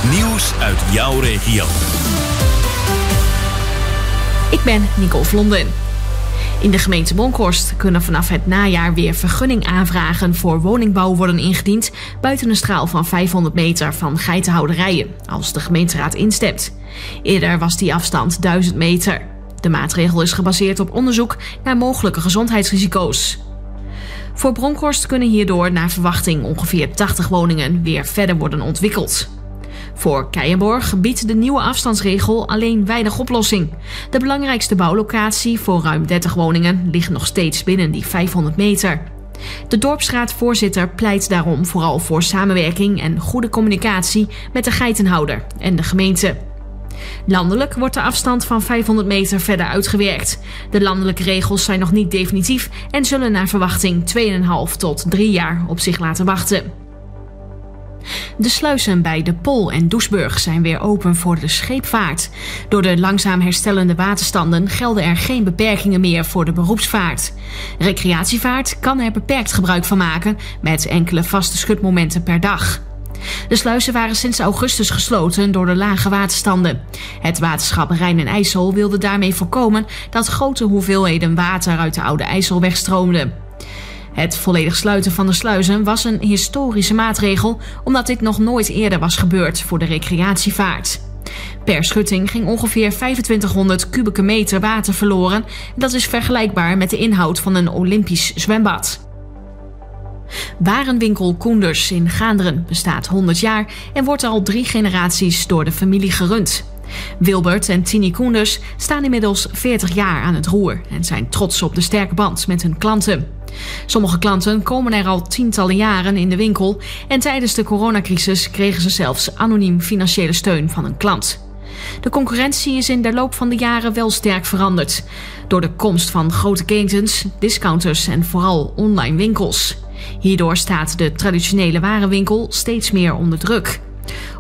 Nieuws uit jouw regio. Ik ben Nicole Vlonden. In de gemeente Bronkhorst kunnen vanaf het najaar weer vergunningaanvragen voor woningbouw worden ingediend buiten een straal van 500 meter van geitenhouderijen, als de gemeenteraad instemt. Eerder was die afstand 1000 meter. De maatregel is gebaseerd op onderzoek naar mogelijke gezondheidsrisico's. Voor Bronkhorst kunnen hierdoor naar verwachting ongeveer 80 woningen weer verder worden ontwikkeld. Voor Keijenborg biedt de nieuwe afstandsregel alleen weinig oplossing. De belangrijkste bouwlocatie voor ruim 30 woningen ligt nog steeds binnen die 500 meter. De dorpsraadvoorzitter pleit daarom vooral voor samenwerking en goede communicatie met de geitenhouder en de gemeente. Landelijk wordt de afstand van 500 meter verder uitgewerkt. De landelijke regels zijn nog niet definitief en zullen naar verwachting 2,5 tot 3 jaar op zich laten wachten. De sluizen bij De Pol en Doesburg zijn weer open voor de scheepvaart. Door de langzaam herstellende waterstanden gelden er geen beperkingen meer voor de beroepsvaart. Recreatievaart kan er beperkt gebruik van maken met enkele vaste schutmomenten per dag. De sluizen waren sinds augustus gesloten door de lage waterstanden. Het waterschap Rijn en IJssel wilde daarmee voorkomen dat grote hoeveelheden water uit de Oude IJssel wegstroomden. Het volledig sluiten van de sluizen was een historische maatregel, omdat dit nog nooit eerder was gebeurd voor de recreatievaart. Per schutting ging ongeveer 2500 kubieke meter water verloren. Dat is vergelijkbaar met de inhoud van een Olympisch zwembad. Warenwinkel Koenders in Gaanderen bestaat 100 jaar en wordt al 3 generaties door de familie gerund. Wilbert en Tini Koenders staan inmiddels 40 jaar aan het roer en zijn trots op de sterke band met hun klanten. Sommige klanten komen er al tientallen jaren in de winkel en tijdens de coronacrisis kregen ze zelfs anoniem financiële steun van een klant. De concurrentie is in de loop van de jaren wel sterk veranderd door de komst van grote ketens, discounters en vooral online winkels. Hierdoor staat de traditionele warenwinkel steeds meer onder druk.